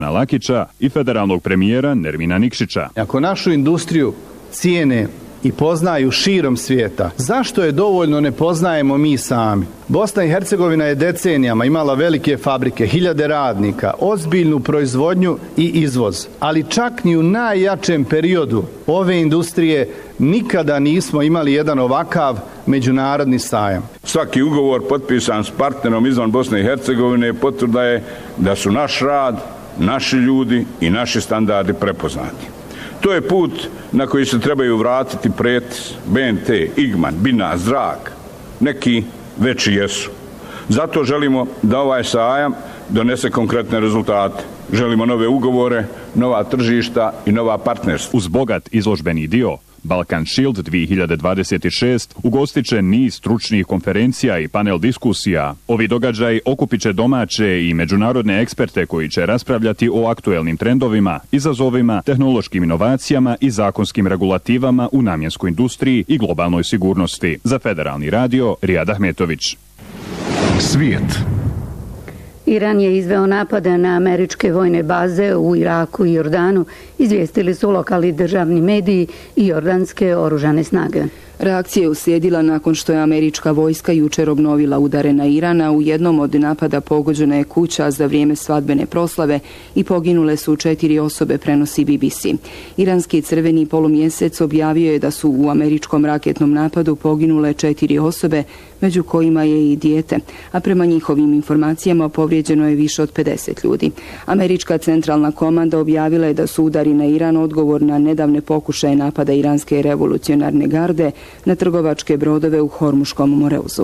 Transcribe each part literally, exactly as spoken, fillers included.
Lakića i federalnog premijera Nermina Nikšića. Ako našu industriju cijene i poznaju širom svijeta, zašto je dovoljno ne poznajemo mi sami? Bosna i Hercegovina je decenijama imala velike fabrike, hiljade radnika, ozbiljnu proizvodnju i izvoz. Ali čak ni u najjačem periodu ove industrije nikada nismo imali jedan ovakav međunarodni sajam. Svaki ugovor potpisan s partnerom izvan Bosne i Hercegovine potvrda je da su naš rad, naši ljudi i naši standardi prepoznati. To je put na koji se trebaju vratiti Pretis, B N T, Igman, Bina, Zrak. Neki veći jesu. Zato želimo da ovaj sajam donese konkretne rezultate. Želimo nove ugovore, nova tržišta i nova partnerstva. Uz bogat izložbeni dio, Balkan Shield dvije hiljade dvadeset šest ugostit će niz stručnih konferencija i panel diskusija. Ovi događaj okupit će domaće i međunarodne eksperte koji će raspravljati o aktuelnim trendovima, izazovima, tehnološkim inovacijama i zakonskim regulativama u namjenskoj industriji i globalnoj sigurnosti. Za Federalni radio, Rijad Ahmetović. Svijet. Iran je izveo napade na američke vojne baze u Iraku i Jordanu, izvijestili su lokalni državni mediji i jordanske oružane snage. Reakcija je uslijedila nakon što je američka vojska jučer obnovila udare na Irana. U jednom od napada pogođena je kuća za vrijeme svadbene proslave i poginule su četiri osobe, prenosi B B C. Iranski crveni polumjesec objavio je da su u američkom raketnom napadu poginule četiri osobe, među kojima je i dijete, a prema njihovim informacijama povrijeđeno je više od pedeset ljudi. Američka centralna komanda objavila je da su udari na Iran odgovor na nedavne pokušaje napada iranske revolucionarne garde na trgovačke brodove u Hormuškom Moreuzu.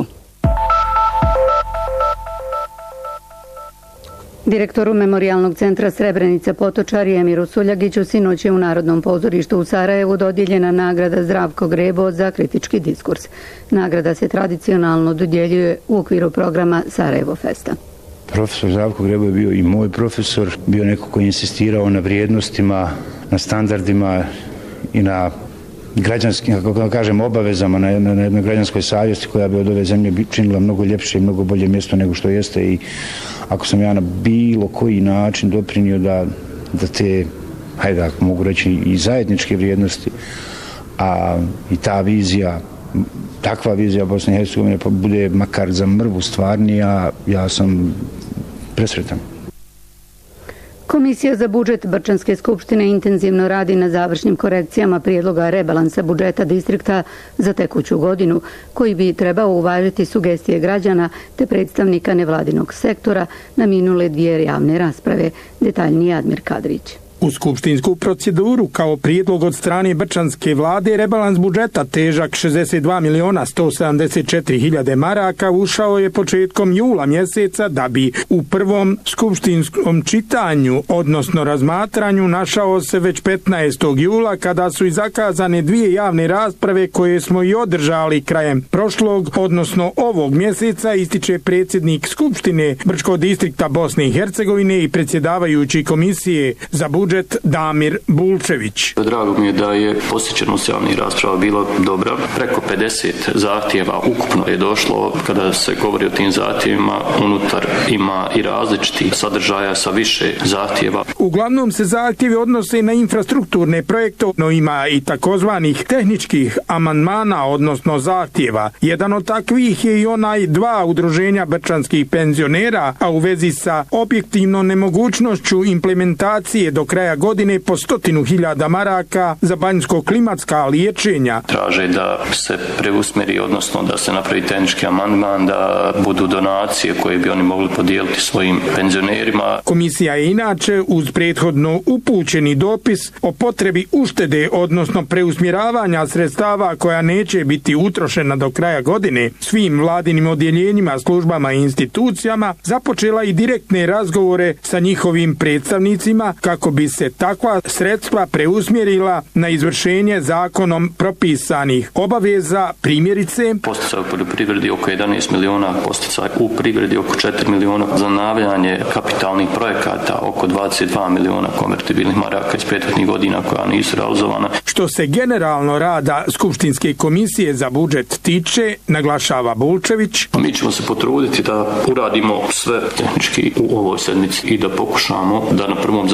Direktoru Memorijalnog centra Srebrenica Potočari Emiru Suljagiću sinoć je u Narodnom pozorištu u Sarajevu dodijeljena nagrada Zdravko Grebo za kritički diskurs. Nagrada se tradicionalno dodjeljuje u okviru programa Sarajevo Festa. Profesor Zdravko Grebo je bio i moj profesor, bio neko koji je insistirao na vrijednostima, na standardima i na građanskim, kako kažem, obavezama, na jednoj, na jednoj građanskoj savjesti koja bi od ove zemlje činila mnogo ljepše i mnogo bolje mjesto nego što jeste. I ako sam ja na bilo koji način doprinio da, da te, hajde ako mogu reći, i zajedničke vrijednosti, a i ta vizija, takva vizija Bosne i Hercegovine pa bude makar za mrvu stvarnija, ja sam presretan. Komisija za budžet Brčanske skupštine intenzivno radi na završnim korekcijama prijedloga rebalansa budžeta distrikta za tekuću godinu, koji bi trebao uvažiti sugestije građana te predstavnika nevladinog sektora na minule dvije javne rasprave. Detaljnije Admir Kadrić. U skupštinsku proceduru kao prijedlog od strane Brčanske vlade rebalans budžeta težak šezdeset dva miliona sto sedamdeset četiri hiljade maraka ušao je početkom jula mjeseca da bi u prvom skupštinskom čitanju, odnosno razmatranju, našao se već petnaestog jula kada su i zakazane dvije javne rasprave koje smo i održali krajem prošlog, odnosno ovog mjeseca, ističe predsjednik Skupštine Brčkog distrikta Bosne i Hercegovine i predsjedavajući komisije za budžet budžet Damir Bulčević. Drago mi je da je posjećenost javnih rasprava bila dobra. Preko pedeset zahtjeva ukupno je došlo. Kada se govori o tim zahtjevima, unutar ima i različitih sadržaja sa više zahtjeva. Uglavnom se zahtjevi odnose na infrastrukturne projekte, no ima i takozvanih tehničkih amandmana, odnosno zahtjeva. Jedan od takvih je i onaj dva udruženja brčanskih penzionera, a u vezi sa objektivnom nemogućnošću implementacije do kraja godine po stotinu hiljada maraka za banjsko-klimatska liječenja. Traže da se preusmeri, odnosno da se napravi tehnički amandman, da budu donacije koje bi oni mogli podijeliti svojim penzionerima. Komisija je inače uz prethodno upućeni dopis o potrebi uštede, odnosno preusmjeravanja sredstava koja neće biti utrošena do kraja godine svim vladinim odjeljenjima, službama i institucijama, započela i direktne razgovore sa njihovim predstavnicima kako bi se takva sredstva preusmjerila na izvršenje zakonom propisanih obaveza, primjerice posticaj u poljoprivredi oko jedanaest miliona, posticaj u privredi oko četiri miliona, zanavljanje kapitalnih projekata oko dvadeset dva miliona konvertibilnih maraka iz prethodnih godina koja nisu realizovana. Što se generalno rada Skupštinske komisije za budžet tiče, naglašava Bulčević, mi ćemo se potruditi da uradimo sve tehnički u ovoj sedmici i da pokušamo da na prvom